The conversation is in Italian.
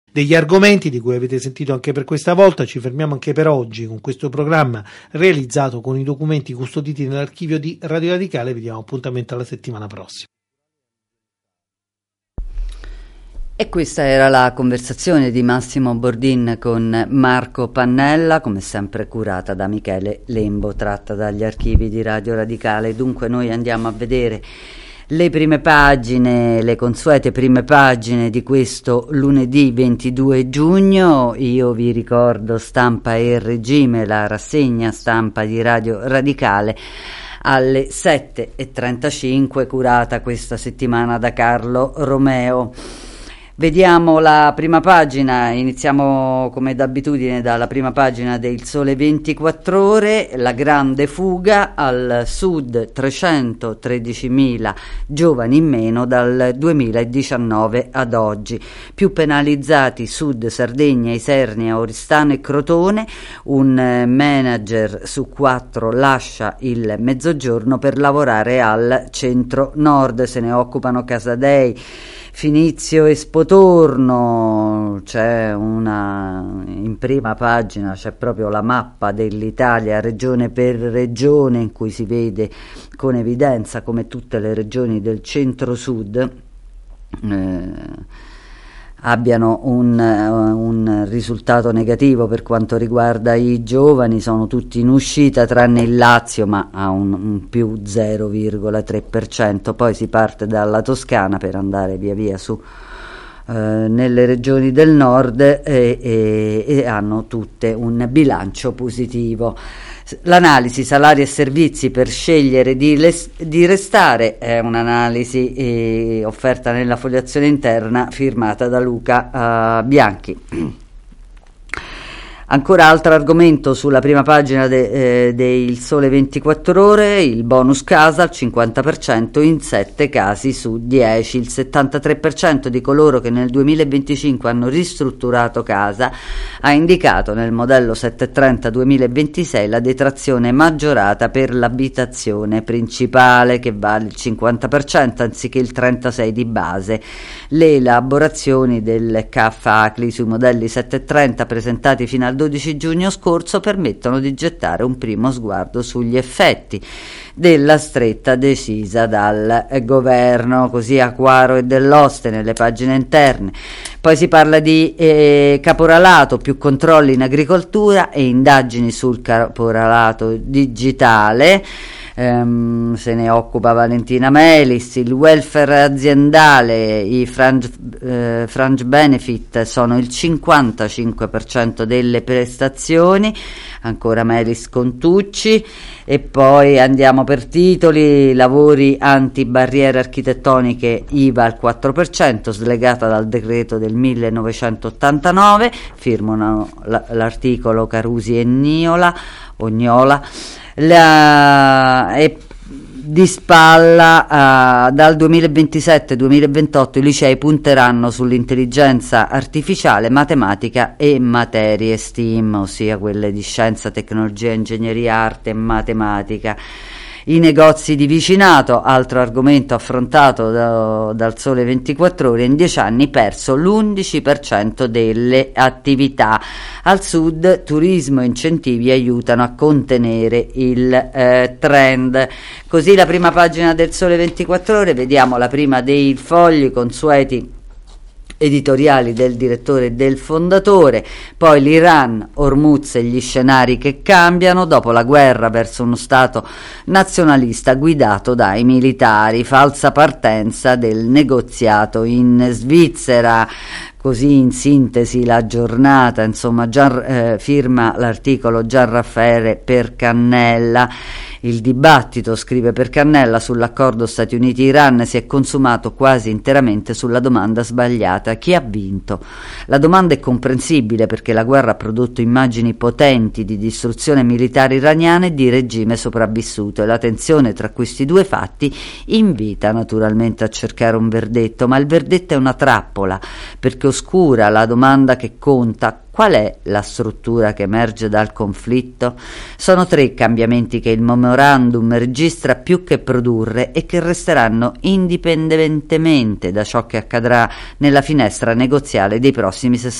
degli argomenti di cui avete sentito anche per questa volta. Ci fermiamo anche per oggi con questo programma realizzato con i documenti custoditi nell'archivio di Radio Radicale. Vi diamo appuntamento alla settimana prossima. E questa era la conversazione di Massimo Bordin con Marco Pannella, come sempre curata da Michele Lembo, tratta dagli archivi di Radio Radicale. Dunque noi andiamo a vedere le prime pagine, le consuete prime pagine di questo lunedì 22 giugno. Io vi ricordo Stampa e Regime, la rassegna stampa di Radio Radicale alle 7:35, curata questa settimana da Carlo Romeo. Vediamo la prima pagina, iniziamo come d'abitudine dalla prima pagina del Sole 24 Ore, la grande fuga al sud, 313.000 giovani in meno dal 2019 ad oggi, più penalizzati Sud, Sardegna, Isernia, Oristano e Crotone, un manager su 4 lascia il Mezzogiorno per lavorare al centro-nord, se ne occupano Casadei, Finizio e Spotorno. C'è in prima pagina c'è proprio la mappa dell'Italia regione per regione, in cui si vede con evidenza come tutte le regioni del centro-sud abbiano un risultato negativo per quanto riguarda i giovani. Sono tutti in uscita tranne il Lazio, ma ha un più 0,3%. Poi si parte dalla Toscana per andare via via su nelle regioni del nord e hanno tutte un bilancio positivo. L'analisi salari e servizi per scegliere di restare è un'analisi offerta nella fogliazione interna firmata da Luca Bianchi. Ancora altro argomento sulla prima pagina del Sole 24 Ore, il bonus casa al 50% in 7 casi su 10. Il 73% di coloro che nel 2025 hanno ristrutturato casa ha indicato nel modello 730-2026 la detrazione maggiorata per l'abitazione principale, che vale il 50% anziché il 36% di base. Le elaborazioni del CAF ACLI sui modelli 730 presentati fino al 12 giugno scorso permettono di gettare un primo sguardo sugli effetti della stretta decisa dal governo, così Acquaro e Dell'Oste nelle pagine interne. Poi si parla di caporalato, più controlli in agricoltura e indagini sul caporalato digitale. Se ne occupa Valentina Melis. Il welfare aziendale, i fringe benefit sono il 55% delle prestazioni, ancora Melis Contucci. E poi andiamo per titoli: lavori anti-barriere architettoniche, IVA al 4%, slegata dal decreto del 1989, firmano l'articolo Carusi e Ognola. E di spalla dal 2027-2028 i licei punteranno sull'intelligenza artificiale, matematica e materie STEAM, ossia quelle di scienza, tecnologia, ingegneria, arte e matematica. I negozi di vicinato, altro argomento affrontato dal Sole 24 Ore, in 10 anni perso l'11% delle attività. Al sud turismo e incentivi aiutano a contenere il trend. Così la prima pagina del Sole 24 Ore. Vediamo la prima dei fogli consueti editoriali del direttore e del fondatore. Poi l'Iran, Hormuz e gli scenari che cambiano dopo la guerra verso uno stato nazionalista guidato dai militari, falsa partenza del negoziato in Svizzera. Così in sintesi la giornata, insomma, firma l'articolo Gian Raffaele Percannella. Il dibattito, scrive Percannella, sull'accordo Stati Uniti-Iran si è consumato quasi interamente sulla domanda sbagliata: chi ha vinto? La domanda è comprensibile perché la guerra ha prodotto immagini potenti di distruzione militare iraniana e di regime sopravvissuto, e la tensione tra questi due fatti invita naturalmente a cercare un verdetto, ma il verdetto è una trappola perché oscura la domanda che conta: qual è la struttura che emerge dal conflitto? Sono 3 i cambiamenti che il memorandum registra più che produrre e che resteranno indipendentemente da ciò che accadrà nella finestra negoziale dei prossimi 60